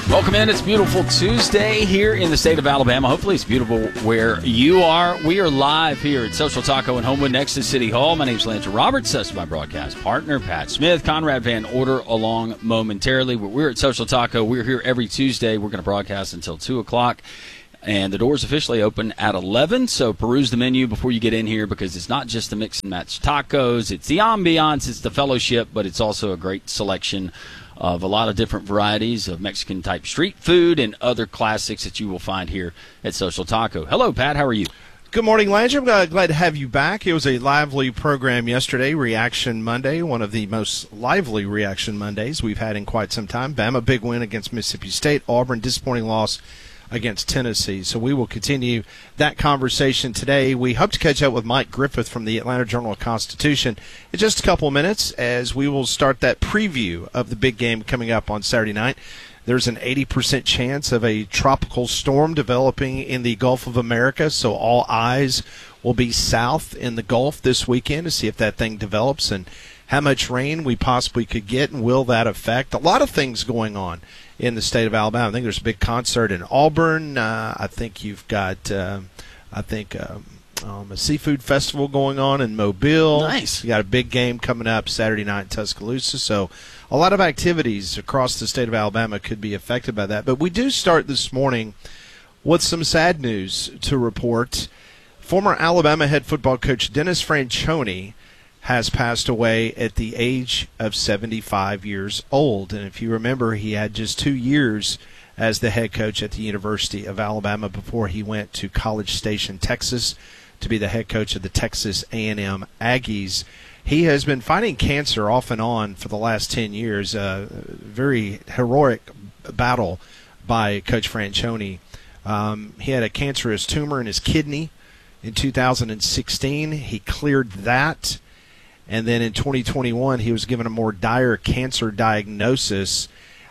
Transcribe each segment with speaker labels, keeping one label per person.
Speaker 1: Welcome in. It's beautiful Tuesday here in the state of Alabama. Hopefully it's beautiful where you are. We are live here at Social Taco in Homewood next to City Hall. My name is Lance Roberts. That's my broadcast partner, Pat Smith. Conrad Van Order along momentarily. We're at Social Taco. We're here every Tuesday. We're going to broadcast until 2 o'clock. And the doors officially open at 11, so peruse the menu before you get in here because it's not just the mix and match tacos. It's the ambiance, it's the fellowship, but it's also a great selection of a lot of different varieties of Mexican-type street food and other classics that you will find here at Social Taco. Hello, Pat. How are you?
Speaker 2: Good morning, Lance. I'm glad to have you back. It was a lively program yesterday, Reaction Monday, one of the most lively Reaction Mondays we've had in quite some time. Bama, big win against Mississippi State. Auburn, disappointing loss against Tennessee. So we will continue that conversation today. We hope to catch up with Mike Griffith from the Atlanta Journal-Constitution in just a couple of minutes as we will start that preview of the big game coming up on Saturday night. There's an 80% chance of a tropical storm developing in the Gulf of America, so all eyes will be south in the Gulf this weekend to see if that thing develops and how much rain we possibly could get and will that affect. A lot of things going on in the state of Alabama. I think there's a big concert in Auburn. I think you've got a seafood festival going on in Mobile.
Speaker 1: Nice.
Speaker 2: You got a big game coming up Saturday night in Tuscaloosa. So a lot of activities across the state of Alabama could be affected by that. But we do start this morning with some sad news to report. Former Alabama head football coach Dennis Franchione has passed away at the age of 75 years old. And if you remember, he had just 2 years as the head coach at the University of Alabama before he went to College Station, Texas, to be the head coach of the Texas A&M Aggies. He has been fighting cancer off and on for the last 10 years, a very heroic battle by Coach Franchione. He had a cancerous tumor in his kidney in 2016. He cleared that. And then in 2021, he was given a more dire cancer diagnosis,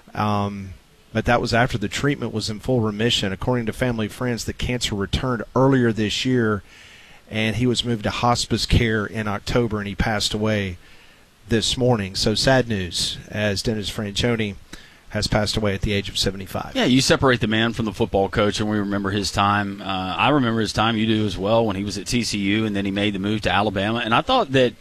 Speaker 2: but that was after the treatment was in full remission. According to family and friends, the cancer returned earlier this year, and he was moved to hospice care in October, and he passed away this morning. So sad news as Dennis Franchione has passed away at the age of 75.
Speaker 1: Yeah, you separate the man from the football coach, and we remember his time. I remember his time. You do as well when he was at TCU, and then he made the move to Alabama. And I thought that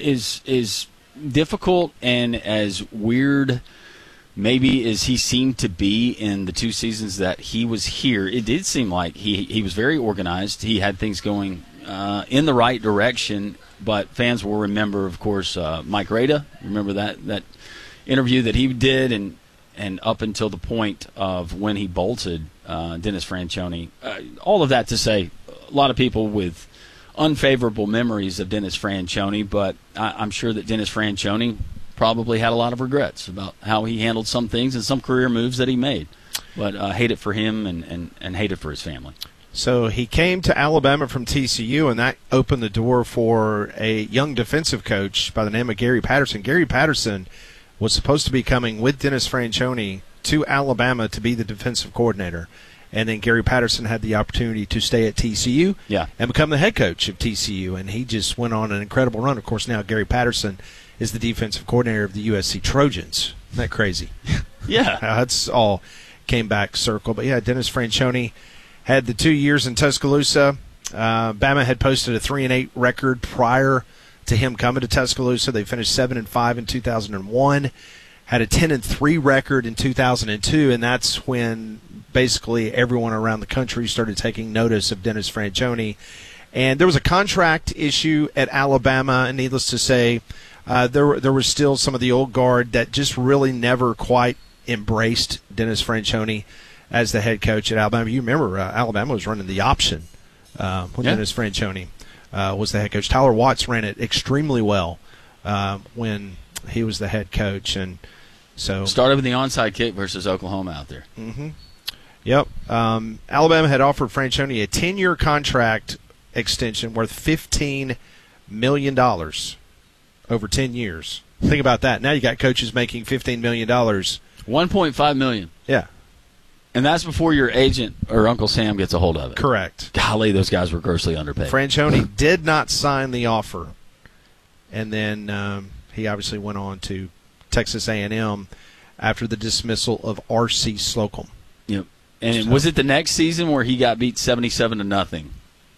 Speaker 1: is difficult and as weird maybe as he seemed to be in the 2 seasons that he was here. It did seem like he was very organized. He had things going in the right direction, but fans will remember, of course, Mike Rada. Remember that interview that he did, and up until the point of when he bolted Dennis Franchione. All of that to say, a lot of people with unfavorable memories of Dennis Franchione, but I'm sure that Dennis Franchione probably had a lot of regrets about how he handled some things and some career moves that he made. But hate it for him and hate it for his family.
Speaker 2: So he came to Alabama from TCU, and that opened the door for a young defensive coach by the name of Gary Patterson. Gary Patterson was supposed to be coming with Dennis Franchione to Alabama to be the defensive coordinator. And then Gary Patterson had the opportunity to stay at TCU and become the head coach of TCU. And he just went on an incredible run. Of course, now Gary Patterson is the defensive coordinator of the USC Trojans. Isn't that crazy?
Speaker 1: Yeah.
Speaker 2: That's all came back circle. But, yeah, Dennis Franchione had the 2 years in Tuscaloosa. Bama had posted a 3-8 record prior to him coming to Tuscaloosa. They finished 7-5 in 2001, had a 10-3 record in 2002, and that's when basically everyone around the country started taking notice of Dennis Franchione. And there was a contract issue at Alabama, and needless to say, there was still some of the old guard that just really never quite embraced Dennis Franchione as the head coach at Alabama. You remember Alabama was running the option when Dennis Franchione was the head coach. Tyler Watts ran it extremely well when he was the head coach, and so
Speaker 1: started with the onside kick versus Oklahoma out there.
Speaker 2: Mm-hmm. Yep. Alabama had offered Franchione a 10-year contract extension worth $15 million over 10 years. Think about that. Now you got coaches making $15 million.
Speaker 1: $1.5 million.
Speaker 2: Yeah.
Speaker 1: And that's before your agent or Uncle Sam gets a hold of it.
Speaker 2: Correct.
Speaker 1: Golly, those guys were grossly underpaid.
Speaker 2: Franchione did not sign the offer. And then he obviously went on to Texas A&M after the dismissal of R.C. Slocum.
Speaker 1: And was it the next season where he got beat 77-0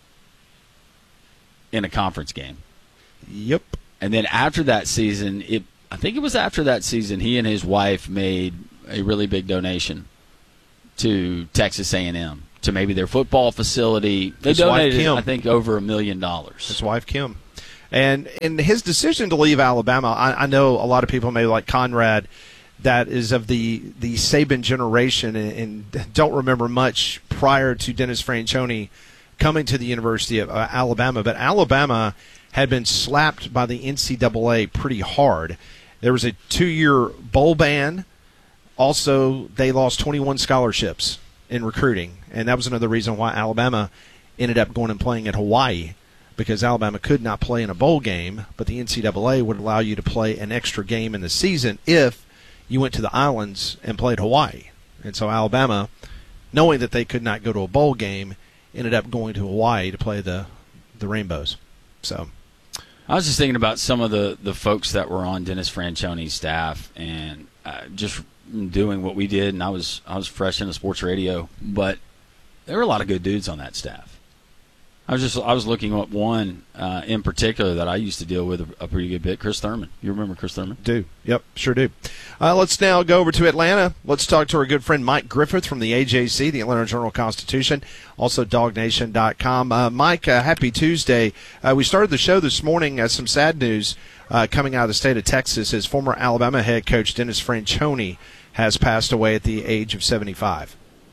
Speaker 1: in a conference game?
Speaker 2: Yep.
Speaker 1: And then after that season, I think it was after that season, he and his wife made a really big donation to Texas A&M, to maybe their football facility. They donated, I think, over $1 million.
Speaker 2: His wife, Kim. And his decision to leave Alabama, I know a lot of people, maybe like Conrad, that is of the Saban generation and don't remember much prior to Dennis Franchione coming to the University of Alabama. But Alabama had been slapped by the NCAA pretty hard. There was a 2-year bowl ban. Also, they lost 21 scholarships in recruiting, and that was another reason why Alabama ended up going and playing at Hawaii, because Alabama could not play in a bowl game, but the NCAA would allow you to play an extra game in the season if you went to the islands and played Hawaii. And so Alabama, knowing that they could not go to a bowl game, ended up going to Hawaii to play the Rainbows. So
Speaker 1: I was just thinking about some of the folks that were on Dennis Franchione's staff, and just doing what we did, and I was fresh into sports radio, but there were a lot of good dudes on that staff. I was looking at one in particular that I used to deal with a pretty good bit, Chris Thurman. You remember Chris Thurman?
Speaker 2: Do. Yep, sure do. Let's now go over to Atlanta. Let's talk to our good friend Mike Griffith from the AJC, the Atlanta Journal-Constitution, also DogNation.com. Mike, happy Tuesday. We started the show this morning, some sad news coming out of the state of Texas, as former Alabama head coach Dennis Franchione has passed away at the age of 75.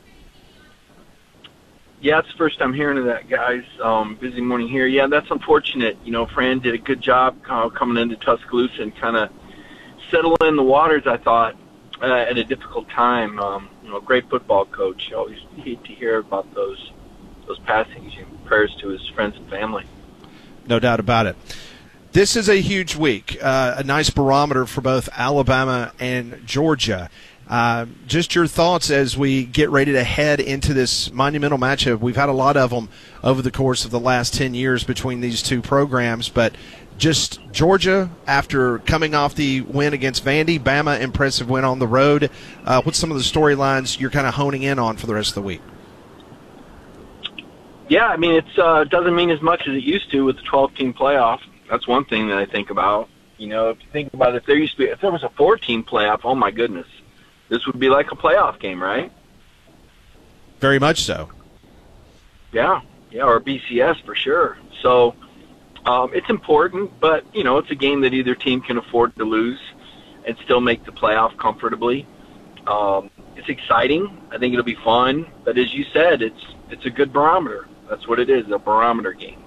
Speaker 3: Yeah, it's the first I'm hearing of that, guys. Busy morning here. Yeah, that's unfortunate. Fran did a good job coming into Tuscaloosa and kind of settling the waters, I thought, at a difficult time. Great football coach. You always hate to hear about those passings. Prayers to his friends and family.
Speaker 2: No doubt about it. This is a huge week, a nice barometer for both Alabama and Georgia. Just your thoughts as we get ready to head into this monumental matchup. We've had a lot of them over the course of the last 10 years between these two programs, but just Georgia, after coming off the win against Vandy, Bama, impressive win on the road. What's some of the storylines you're kind of honing in on for the rest of the week?
Speaker 3: Yeah, I mean, it doesn't mean as much as it used to with the 12-team playoff. That's one thing that I think about. If you think about it, if there was a 4-team playoff, oh my goodness, this would be like a playoff game, right?
Speaker 2: Very much so.
Speaker 3: Yeah, or BCS for sure. So it's important, but, it's a game that either team can afford to lose and still make the playoff comfortably. It's exciting. I think it'll be fun. But as you said, it's a good barometer. That's what it is, a barometer game.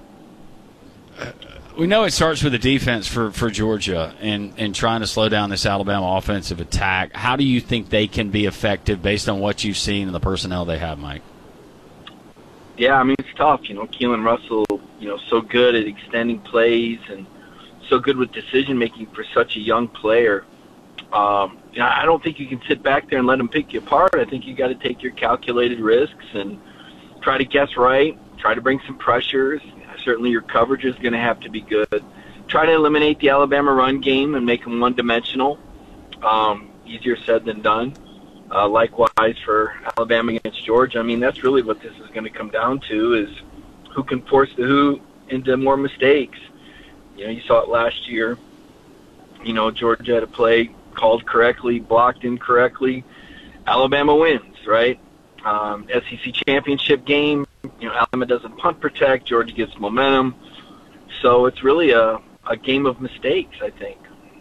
Speaker 1: We know it starts with the defense for Georgia and trying to slow down this Alabama offensive attack. How do you think they can be effective based on what you've seen and the personnel they have, Mike?
Speaker 3: Yeah, I mean, it's tough. Keelan Russell, so good at extending plays and so good with decision-making for such a young player. I don't think you can sit back there and let him pick you apart. I think you got to take your calculated risks and try to guess right, try to bring some pressures. Certainly your coverage is going to have to be good. Try to eliminate the Alabama run game and make them one-dimensional. Easier said than done. Likewise for Alabama against Georgia. I mean, that's really what this is going to come down to, is who can force the who into more mistakes. You saw it last year. Georgia had a play called correctly, blocked incorrectly. Alabama wins, right? SEC championship game. Alabama doesn't punt protect. Georgia gets momentum. So it's really a game of mistakes, I think.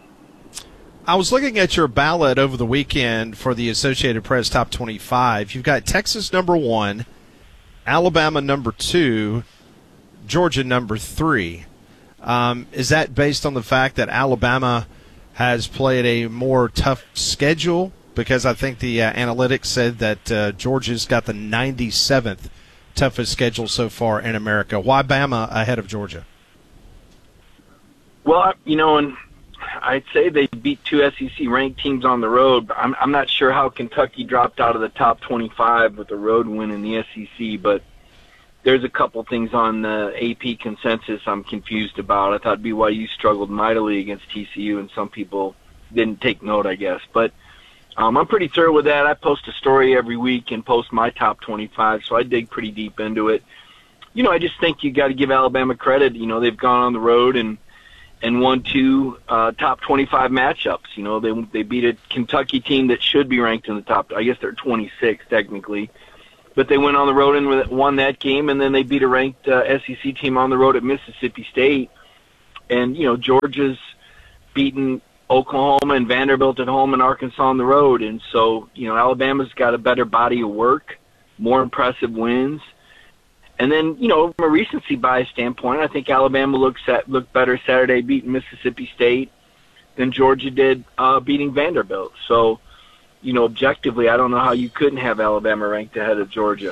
Speaker 2: I was looking at your ballot over the weekend for the Associated Press Top 25. You've got Texas number 1, Alabama number 2, Georgia number 3. Is that based on the fact that Alabama has played a more tough schedule? Because I think the analytics said that Georgia's got the 97th toughest schedule so far in America. Why Bama ahead of Georgia?
Speaker 3: Well, and I'd say they beat 2 SEC-ranked teams on the road, but I'm not sure how Kentucky dropped out of the top 25 with a road win in the SEC, but there's a couple things on the AP consensus I'm confused about. I thought BYU struggled mightily against TCU, and some people didn't take note, I guess. But I'm pretty thorough with that. I post a story every week and post my top 25, so I dig pretty deep into it. I just think you got to give Alabama credit. They've gone on the road and won 2 top 25 matchups. They beat a Kentucky team that should be ranked in the top. I guess they're 26 technically, but they went on the road and won that game, and then they beat a ranked SEC team on the road at Mississippi State. And Georgia's beaten Oklahoma and Vanderbilt at home and Arkansas on the road. And so, Alabama's got a better body of work, more impressive wins. And then, from a recency bias standpoint, I think Alabama looked better Saturday beating Mississippi State than Georgia did beating Vanderbilt. So, objectively, I don't know how you couldn't have Alabama ranked ahead of Georgia.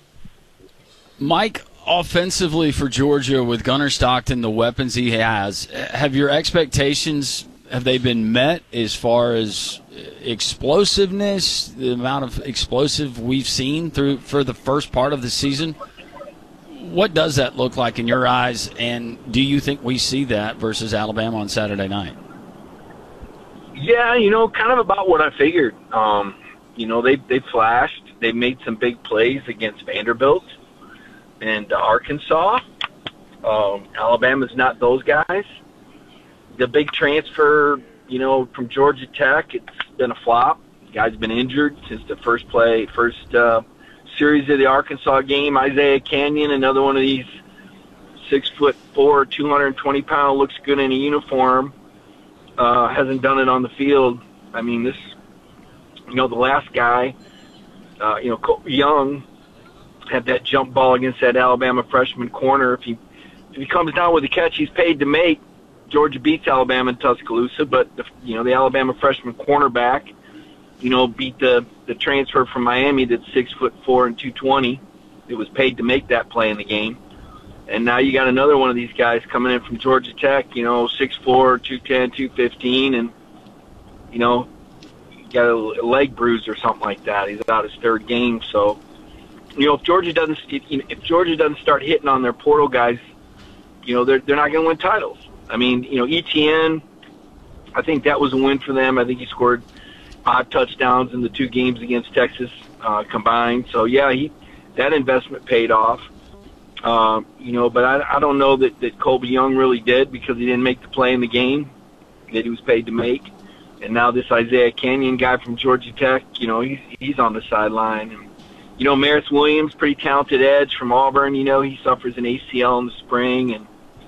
Speaker 1: Mike, offensively for Georgia with Gunnar Stockton, the weapons he has, have your expectations, have they been met as far as explosiveness, the amount of explosive we've seen for the first part of the season? What does that look like in your eyes, and do you think we see that versus Alabama on Saturday night?
Speaker 3: Yeah, kind of about what I figured. They flashed. They made some big plays against Vanderbilt and Arkansas. Alabama's not those guys. The big transfer, from Georgia Tech, it's been a flop. The guy's been injured since the first series of the Arkansas game. Isaiah Canyon, another one of these 6'4", 220-pound, looks good in a uniform, hasn't done it on the field. I mean, the last guy, Young, had that jump ball against that Alabama freshman corner. If he comes down with a catch he's paid to make, Georgia beats Alabama in Tuscaloosa, but the Alabama freshman cornerback, beat the transfer from Miami that's 6'4" and 220. It was paid to make that play in the game. And now you got another one of these guys coming in from Georgia Tech, 6'4", 210, 215, and, got a leg bruise or something like that. He's out his third game. So, if Georgia doesn't start hitting on their portal guys, they're not going to win titles. I mean, ETN, I think that was a win for them. I think he scored 5 touchdowns in the 2 games against Texas combined. So, yeah, that investment paid off. But I don't know that Colby Young really did, because he didn't make the play in the game that he was paid to make. And now this Isaiah Canyon guy from Georgia Tech, he's on the sideline. And, Maris Williams, pretty talented edge from Auburn, he suffers an ACL in the spring. And,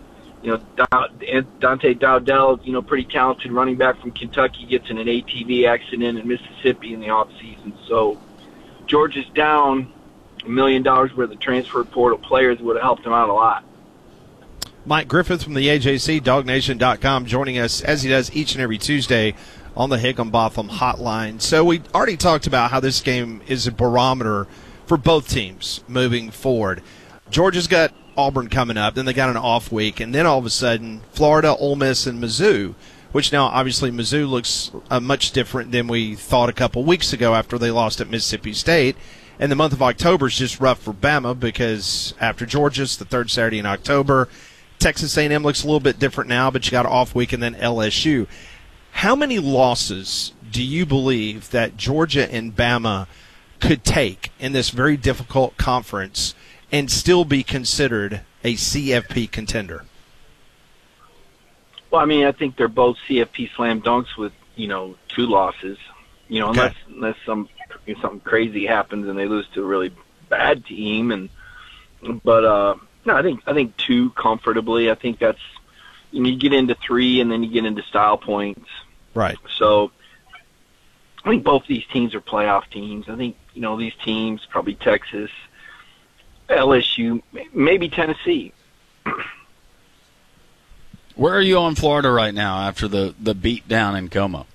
Speaker 3: Dante Dowdell, pretty talented running back from Kentucky, gets in an ATV accident in Mississippi in the offseason. So Georgia's down $1 million worth of transfer portal players. Would have helped them out a lot.
Speaker 2: Mike Griffith from the AJC, DogNation.com, joining us as he does each and every Tuesday on the Higginbotham Hotline. So we already talked about how this game is a barometer for both teams moving forward. Georgia's got Auburn coming up, then they got an off week, and then all of a sudden Florida, Ole Miss, and Mizzou, which now obviously Mizzou looks much different than we thought a couple weeks ago after they lost at Mississippi State. And the month of October is just rough for Bama, because after Georgia's the third Saturday in October. Texas A&M looks a little bit different now, but you got an off week, and then LSU. How many losses do you believe that Georgia and Bama could take in this very difficult conference and still be considered a CFP contender?
Speaker 3: Well, I think they're both CFP slam dunks with, 2 losses. Unless something crazy happens and they lose to a really bad team. No, I think 2 comfortably. I think that's, you get into 3 and then you get into style points.
Speaker 2: Right.
Speaker 3: So I think both these teams are playoff teams. I think, these teams, probably Texas, LSU, maybe Tennessee.
Speaker 1: Where are you on Florida right now after the beat down in Como?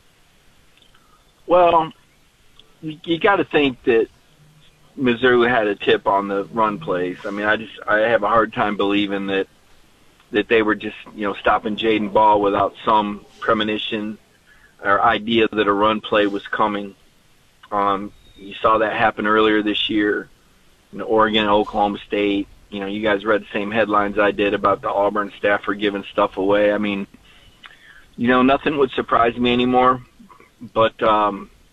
Speaker 3: Well, you got to think that Missouri had a tip on the run plays. I have a hard time believing that they were just, stopping Jaden Ball without some premonition or idea that a run play was coming. You saw that happen earlier this year. Oregon and Oklahoma State. You guys read the same headlines I did about the Auburn staffer giving stuff away. Nothing would surprise me anymore. But,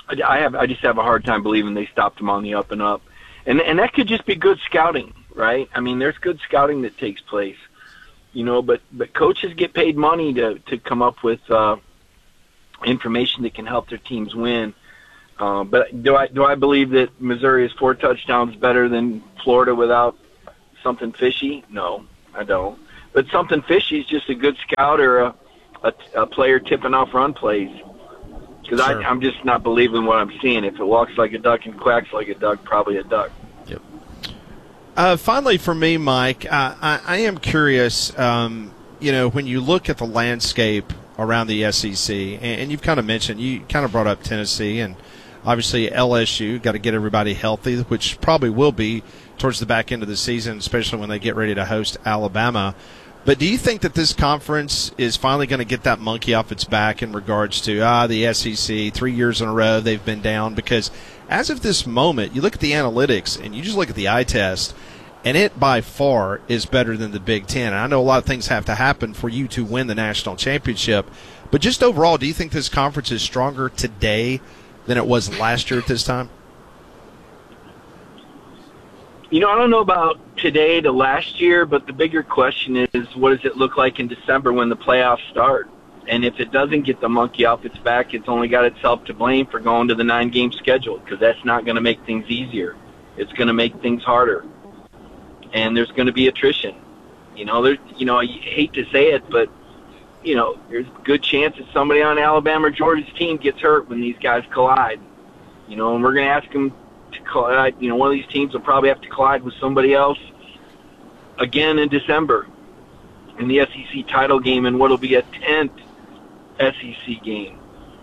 Speaker 3: I just have a hard time believing they stopped him on the up and up, and that could just be good scouting, right? I mean, there's good scouting that takes place, but coaches get paid money to come up with information that can help their teams win. But do I believe that Missouri is 4 touchdowns better than Florida without something fishy? No, I don't. But something fishy is just a good scout or a player tipping off run plays. Because
Speaker 2: Sure.
Speaker 3: I'm just not believing what I'm seeing. If it walks like a duck and quacks like a duck, probably a duck.
Speaker 2: Finally, for me, Mike, I am curious. When you look at the landscape around the SEC, and you've kind of mentioned, you kind of brought up Tennessee, and obviously LSU got to get everybody healthy, which probably will be towards the back end of the season, especially when they get ready to host Alabama. But do you think that this conference is finally going to get that monkey off its back in regards to the SEC? 3 years in a row they've been down, because as of this moment, you look at the analytics and you just look at the eye test, and it by far is better than the Big Ten. And I know a lot of things have to happen for you to win the national championship, but just overall, do you think this conference is stronger today than it was last year at this time?
Speaker 3: I don't know about today to last year, but the bigger question is, what does it look like in December when the playoffs start? And if it doesn't get the monkey off its back, it's only got itself to blame for going to the 9-game schedule, because that's not going to make things easier. It's going to make things harder. And there's going to be attrition. I hate to say it, but, there's a good chance that somebody on Alabama or Georgia's team gets hurt when these guys collide. And we're going to ask them to collide. One of these teams will probably have to collide with somebody else again in December in the SEC title game, and what'll be a 10th SEC game.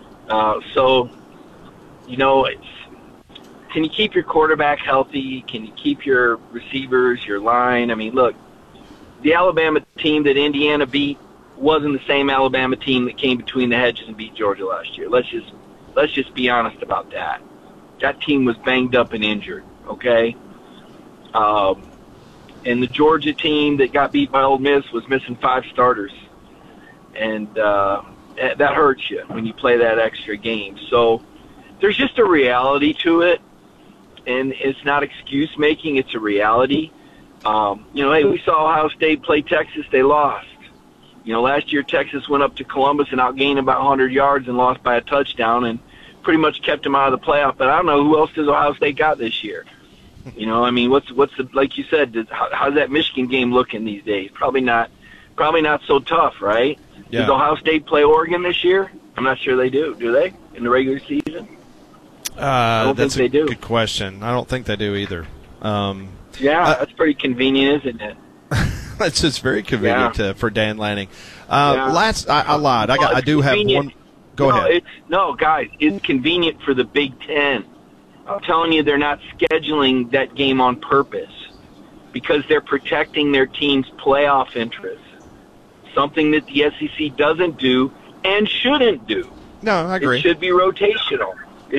Speaker 3: Can you keep your quarterback healthy? Can you keep your receivers, your line? I mean, look, the Alabama team that Indiana beat wasn't the same Alabama team that came between the hedges and beat Georgia last year. Let's just be honest about that. That team was banged up and injured, okay? And the Georgia team that got beat by Ole Miss was missing 5 starters. And that hurts you when you play that extra game. So there's just a reality to it, and it's not excuse-making. It's a reality. Hey, we saw Ohio State play Texas. They lost. Last year Texas went up to Columbus and outgained about 100 yards and lost by a touchdown and pretty much kept them out of the playoff. But I don't know who else does Ohio State got this year. What's the, like you said, how's that Michigan game looking these days? Probably not so tough, right?
Speaker 2: Yeah.
Speaker 3: Does Ohio State play Oregon this year? I'm not sure they do. Do they in the regular season? I don't think they do.
Speaker 2: Good question. I don't think they do either.
Speaker 3: That's pretty convenient, isn't it?
Speaker 2: It's just very convenient for Dan Lanning.
Speaker 3: Yeah.
Speaker 2: I lied. I do have one. Go ahead.
Speaker 3: Guys, it's convenient for the Big Ten. I'm telling you, they're not scheduling that game on purpose because they're protecting their team's playoff interests, something that the SEC doesn't do and shouldn't do.
Speaker 2: No, I agree.
Speaker 3: It should be rotational.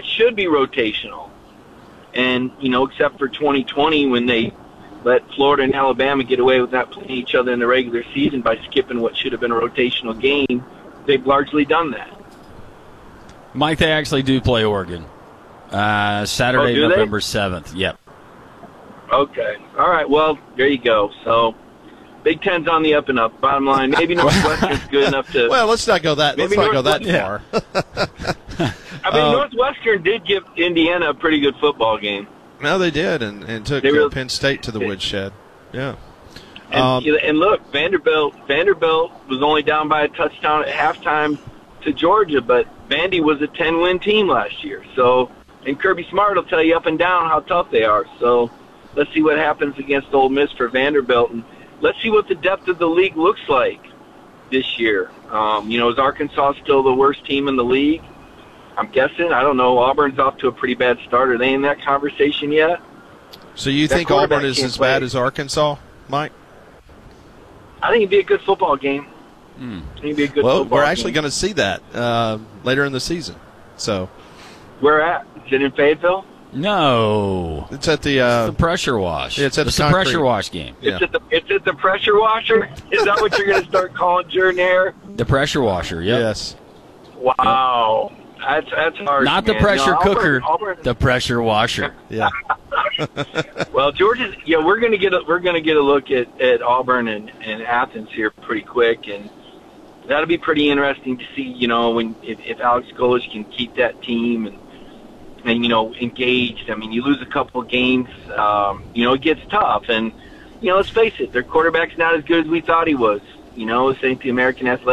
Speaker 3: And, except for 2020 when they let Florida and Alabama get away with not playing each other in the regular season by skipping what should have been a rotational game, they've largely done that.
Speaker 1: Mike, they actually do play Oregon. Saturday, November 7th. Yep.
Speaker 3: Okay. All right. Well, there you go. So, Big Ten's on the up and up. Bottom line, maybe Northwestern's good enough to.
Speaker 2: Well, let's not go that. Let's not go that far.
Speaker 3: Northwestern did give Indiana a pretty good football game.
Speaker 2: No, they did, and took Penn State to the woodshed. Yeah.
Speaker 3: And look, Vanderbilt was only down by a touchdown at halftime to Georgia, but Vandy was a 10-win team last year. So, and Kirby Smart will tell you up and down how tough they are. So, let's see what happens against Ole Miss for Vanderbilt, and let's see what the depth of the league looks like this year. Is Arkansas still the worst team in the league? I'm guessing. I don't know. Auburn's off to a pretty bad start. Are they in that conversation yet?
Speaker 2: So you think Auburn is as bad as Arkansas, Mike?
Speaker 3: I think it'd be a good football game.
Speaker 2: We're actually going to see that later in the season. So,
Speaker 3: where at? Is it in Fayetteville?
Speaker 1: No,
Speaker 2: it's at the
Speaker 1: pressure wash.
Speaker 2: Yeah, it's at
Speaker 1: the pressure wash game.
Speaker 3: It's at the pressure washer. Is that what you're going to start calling Jordan Hare?
Speaker 1: The pressure washer. Yep.
Speaker 2: Yes.
Speaker 3: Wow. That's hard.
Speaker 1: Not the
Speaker 3: man.
Speaker 1: pressure
Speaker 3: No,
Speaker 1: cooker,
Speaker 3: Auburn,
Speaker 1: the pressure washer.
Speaker 2: Yeah.
Speaker 3: well, Georgia's. Yeah, we're gonna get a look at Auburn and Athens here pretty quick, and that'll be pretty interesting to see. If Alex Golesh can keep that team and engaged. I mean, you lose a couple of games, it gets tough, and let's face it, their quarterback's not as good as we thought he was. This ain't the American Athletic